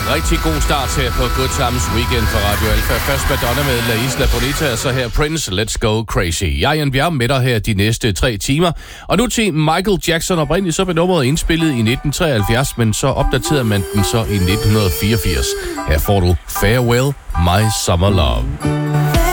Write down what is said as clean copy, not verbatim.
rigtig god start her på Good Times Weekend for Radio Alfa. Først Madonna med La Isla Bonita, og så her Prince, Let's Go Crazy. Jeg er Jan Bjerg med dig her de næste 3 timer. Og nu til Michael Jackson. Oprindeligt så blev nummeret indspillet i 1973, men så opdaterede man den så i 1984. Her får du Farewell, My Summer Love.